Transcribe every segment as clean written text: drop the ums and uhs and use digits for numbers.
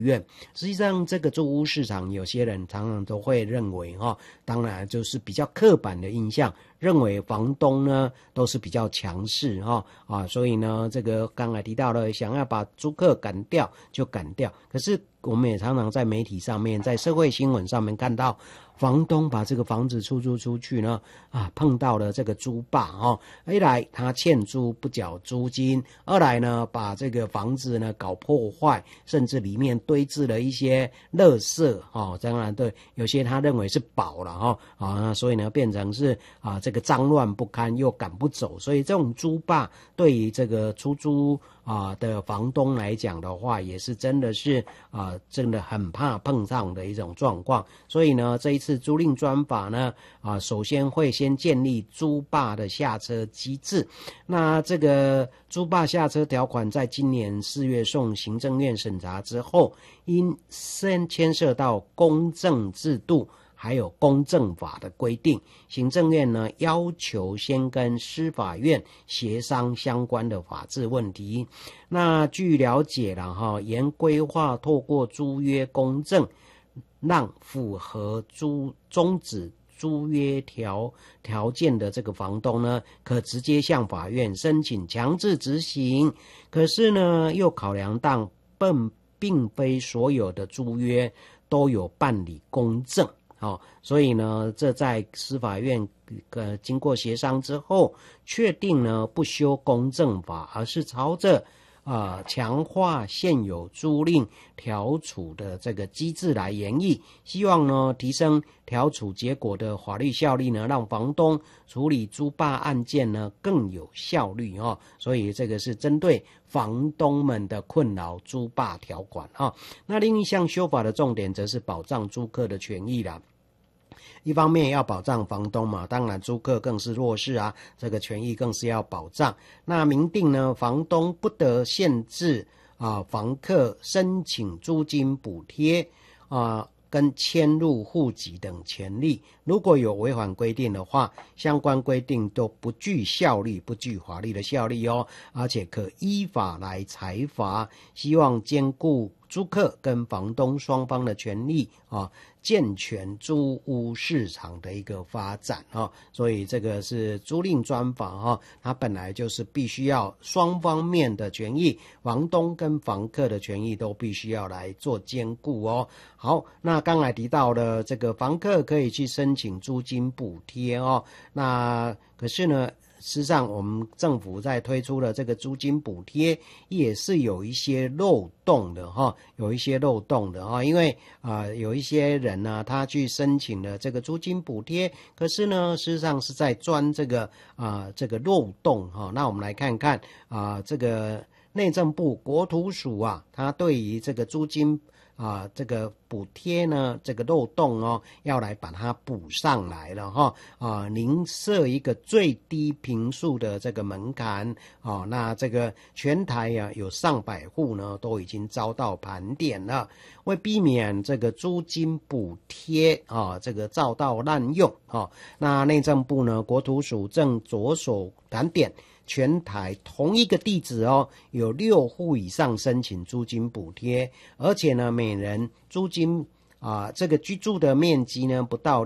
院。实际上这个租屋市场有些人常常都会认为当然就是比较刻板的印象，认为房东呢都是比较强势所以呢这个刚才提到了想要把租客赶掉就赶掉，可是我们也常常在媒体上面在社会新闻上面看到房东把这个房子出租出去呢碰到了这个租霸一来他欠租不缴租金，二来呢把这个房子呢搞破坏，甚至里面堆置了一些垃圾当然对有些他认为是宝了那所以呢变成是这个脏乱不堪又赶不走，所以这种租霸对于这个出租的房东来讲的话，也是真的是真的很怕碰上的一种状况。所以呢这一次租赁专法呢首先会先建立租霸的下车机制。那这个租霸下车条款在今年4月送行政院审查之后，因先牵涉到公证制度还有公证法的规定，行政院呢要求先跟司法院协商相关的法制问题。那据了解了沿规划透过租约公证，让符合终止租约条件的这个房东呢，可直接向法院申请强制执行。可是呢，又考量到并非所有的租约都有办理公证所以呢，这在司法院经过协商之后，确定呢不修公证法，而是朝着强化现有租赁调处的这个机制来研议，希望呢提升调处结果的法律效力呢，让房东处理租霸案件呢更有效率所以这个是针对房东们的困扰租霸条款那另一项修法的重点则是保障租客的权益啦。一方面要保障房东嘛，当然租客更是弱势这个权益更是要保障。那明定呢，房东不得限制房客申请租金补贴跟迁入户籍等权利，如果有违反规定的话，相关规定都不具效力，不具法律的效力而且可依法来裁罚。希望兼顾租客跟房东双方的权利健全租屋市场的一个发展所以这个是租赁专法它本来就是必须要双方面的权益，房东跟房客的权益都必须要来做兼顾好，那刚才提到了这个房客可以去申请租金补贴那可是呢事实上我们政府在推出了这个租金补贴也是有一些漏洞的有一些漏洞的因为有一些人呢他去申请了这个租金补贴，可是呢事实上是在钻这个漏洞那我们来看看这个内政部国土署他对于这个租金这个补贴呢这个漏洞要来把它补上来了您设一个最低坪数的这个门槛那这个全台有上百户呢都已经遭到盘点了。为避免这个租金补贴这个遭到滥用那内政部呢国土署正着手盘点全台同一个地址有6户以上申请租金补贴，而且呢每人租金这个居住的面积呢不到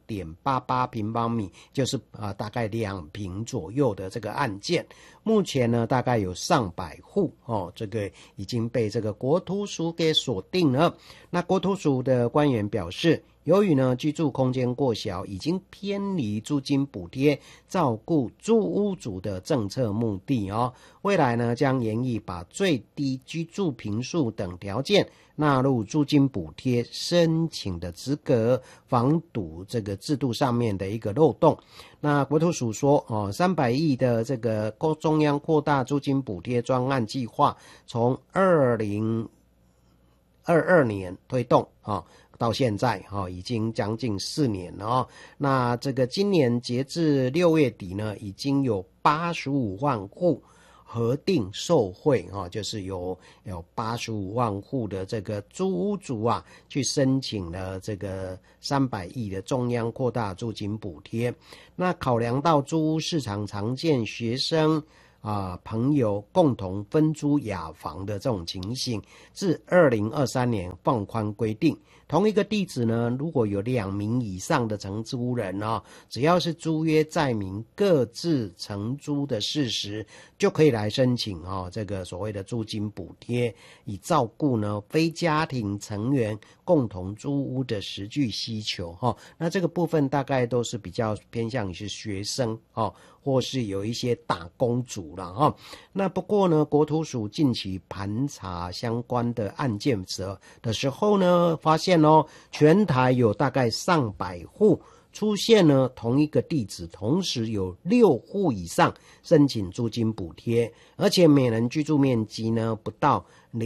6.88 平方米，就是大概2坪左右的这个案件，目前呢大概有上百户这个已经被这个国土署给锁定了。那国土署的官员表示，由于呢居住空间过小，已经偏离租金补贴照顾租屋主的政策目的未来呢将研议把最低居住坪数等条件纳入租金补贴申请的资格，防堵这个制度上面的一个漏洞。那国土署说300亿的这个中央扩大租金补贴专案计划从2022年推动到现在已经将近4年了那这个今年截至6月底呢，已经有85万户核定受惠就是有85万户的这个租屋主去申请了这个300亿的中央扩大租金补贴。那考量到租屋市场常见学生朋友共同分租雅房的这种情形，自2023年放宽规定，同一个地址呢，如果有2名以上的承租人只要是租约载明各自承租的事实，就可以来申请这个所谓的租金补贴，以照顾呢非家庭成员共同租屋的实际需求那这个部分大概都是比较偏向于是学生或是有一些打工族了那不过呢，国土署近期盘查相关的案件的时候呢，发现全台有大概上百户出现呢同一个地址，同时有6户以上申请租金补贴，而且每人居住面积呢不到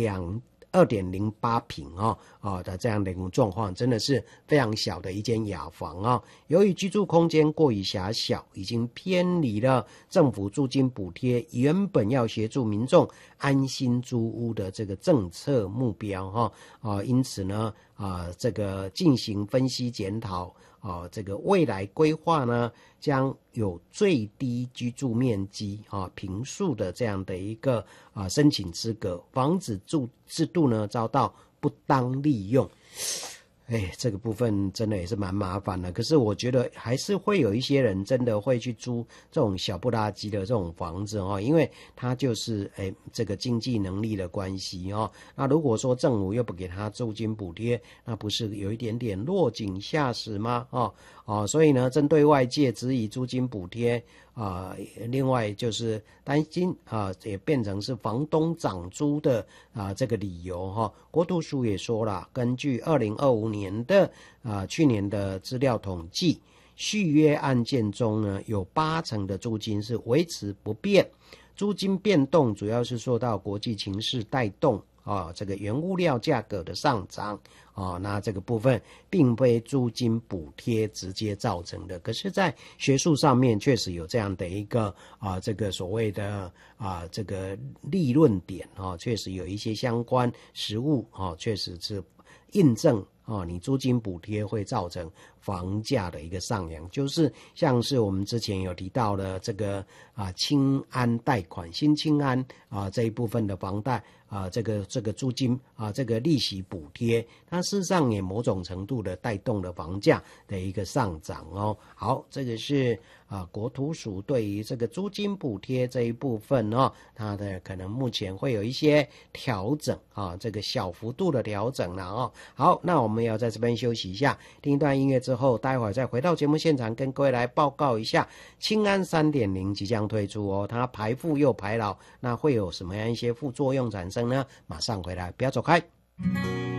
2.08坪的这样的一种状况，真的是非常小的一间雅房由于居住空间过于狭小，已经偏离了政府租金补贴原本要协助民众安心租屋的这个政策目标因此呢这个进行分析检讨这个未来规划呢，将有最低居住面积坪数的这样的一个申请资格，防止制度呢遭到不当利用。这个部分真的也是蛮麻烦的，可是我觉得还是会有一些人真的会去租这种小不拉几的这种房子因为它就是这个经济能力的关系那如果说政府又不给他租金补贴，那不是有一点点落井下石吗所以呢，针对外界质疑租金补贴另外就是担心也变成是房东涨租的这个理由国土署也说了，根据2025年的去年的资料统计，续约案件中呢，有80%的租金是维持不变，租金变动主要是受到国际情势带动这个原物料价格的上涨那这个部分并非租金补贴直接造成的，可是在学术上面确实有这样的一个这个所谓的这个立论点确实有一些相关实务确实是印证你租金补贴会造成房价的一个上扬，就是像是我们之前有提到的这个青安贷款、新青安这一部分的房贷这个租金这个利息补贴，它事实上也某种程度的带动了房价的一个上涨好，这个是国土署对于这个租金补贴这一部分它的可能目前会有一些调整这个小幅度的调整了好，那我们要在这边休息一下，听一段音乐之后，待会儿再回到节目现场，跟各位来报告一下青安 3.0 即将推出它排富又排老，那会有什么样一些副作用产生呢？马上回来，不要走开。